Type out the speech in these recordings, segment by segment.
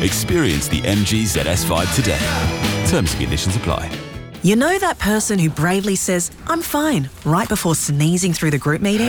Experience the MG ZS vibe today. Terms and conditions apply. You know that person who bravely says, "I'm fine," right before sneezing through the group meeting?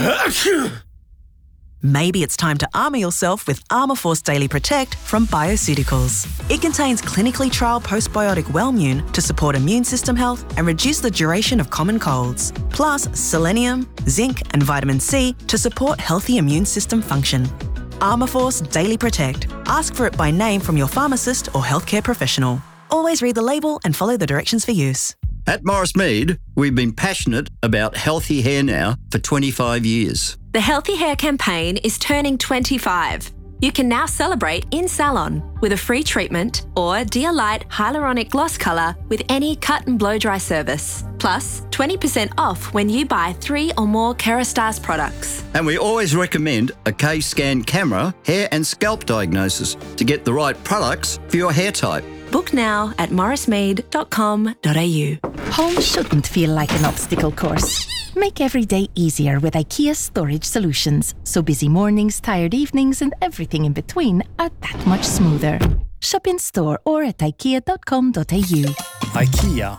Maybe it's time to armour yourself with Armourforce Daily Protect from Bioceuticals. It contains clinically trialled postbiotic Wellmune to support immune system health and reduce the duration of common colds. Plus selenium, zinc and vitamin C to support healthy immune system function. Armourforce Daily Protect. Ask for it by name from your pharmacist or healthcare professional. Always read the label and follow the directions for use. At Morris Mead, we've been passionate about healthy hair now for 25 years. The Healthy Hair campaign is turning 25. You can now celebrate in salon with a free treatment or Dear Light Hyaluronic Gloss Colour with any cut and blow dry service. Plus, 20% off when you buy 3 or more Kerastase products. And we always recommend a K-Scan camera, hair and scalp diagnosis to get the right products for your hair type. Book now at morrismead.com.au. Home shouldn't feel like an obstacle course. Make every day easier with IKEA Storage Solutions, so busy mornings, tired evenings and everything in between are that much smoother. Shop in store or at ikea.com.au. IKEA.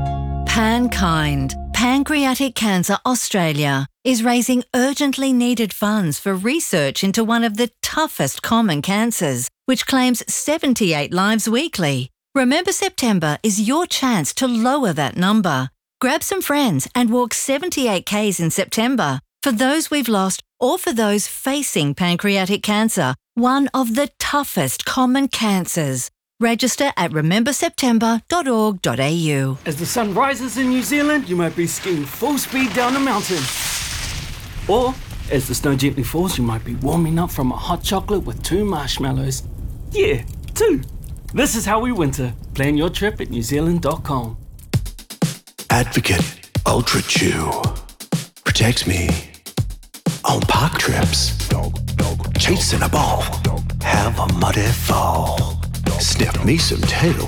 PanKind, Pancreatic Cancer Australia, is raising urgently needed funds for research into one of the toughest common cancers, which claims 78 lives weekly. Remember September is your chance to lower that number. Grab some friends and walk 78 Ks in September for those we've lost or for those facing pancreatic cancer, one of the toughest common cancers. Register at rememberseptember.org.au. As the sun rises in New Zealand, you might be skiing full speed down a mountain. Or, as the snow gently falls, you might be warming up from a hot chocolate with 2 marshmallows. Yeah, 2. This is how we winter. Plan your trip at newzealand.com. Advocate Ultra Chew protects me on park trips, chasing a ball, have a muddy fall, sniff me some tail,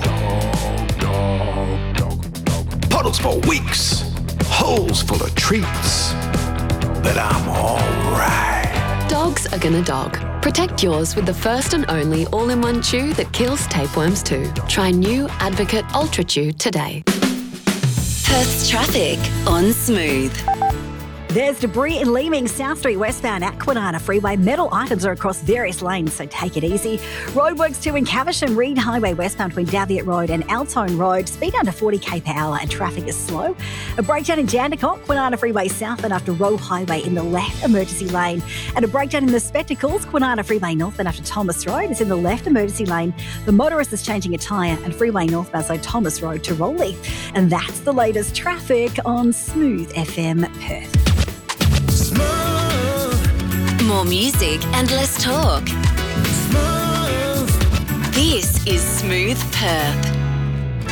puddles for weeks, holes full of treats, but I'm alright. Dogs are gonna dog. Protect yours with the first and only all-in-one chew that kills tapeworms too. Try new Advocate Ultra Chew today. Perth's traffic on Smooth. There's debris in Leeming, South Street westbound at Kwinana Freeway. Metal items are across various lanes, so take it easy. Roadworks too in Caversham, Reed Highway westbound between Daviot Road and Altone Road. Speed under 40 k per hour and traffic is slow. A breakdown in Jandakot, Kwinana Freeway southbound after Roe Highway in the left emergency lane. And a breakdown in the Spectacles, Kwinana Freeway northbound after Thomas Road is in the left emergency lane. The motorist is changing a tyre and Freeway northbound, so Thomas Road to Rowley. And that's the latest traffic on Smooth FM Perth. More music and less talk. This is Smooth Perth.